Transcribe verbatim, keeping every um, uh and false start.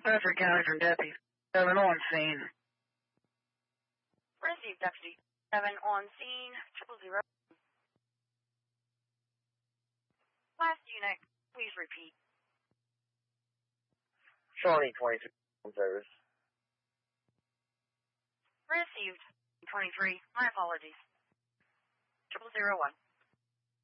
Bedford County from Deputy seven on scene. Received Deputy seven on scene, triple zero. Last unit, please repeat. Shawnee twenty-three on service. Received twenty-three. My apologies. Triple zero one.